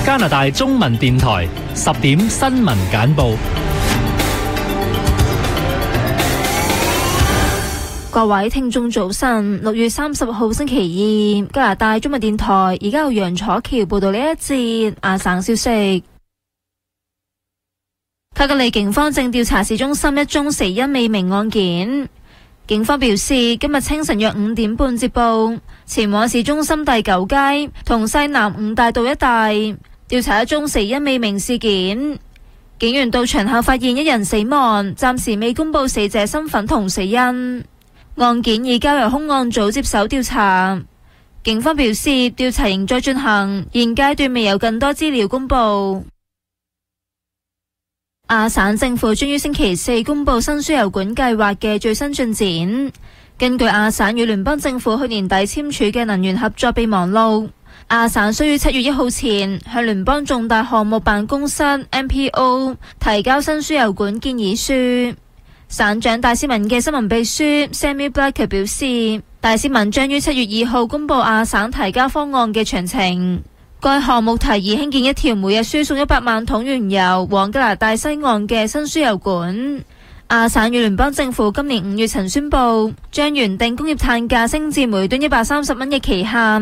加拿大中文電台10點新聞簡報。 各位聽眾早晨，6月30號星期二，加拿大中文電台而家由楊楚橋報道呢一節亞省消息。卡加利警方正調查市中心一宗死因未明案件。警方表示，今日清晨約5點半接報，前往市中心第9街同西南5大道一帶調查一宗死因未明事件。警員到場後發現一人死亡，暫時未公布死者身份同死因。案件已交由兇案組接手調查。警方表示，調查仍在進行，現階段未有更多資料公布。亞省政府將於星期4公布新輸油管計劃嘅最新進展。根據亞省與聯邦政府去年底簽署嘅能源合作備忘錄，亞省需於7月1號前向聯邦重大項目辦公室 MPO 提交新輸油管建議書。省長戴斯文嘅新聞秘書 Sammy Black 表示，戴斯文將於7月2號公布亞省提交方案嘅詳情。該項目提議興建一條每日輸送100萬桶原油往加拿大西岸嘅新輸油管。亞省與聯邦政府今年5月曾宣布，將原定工業碳價升至每噸130蚊嘅期限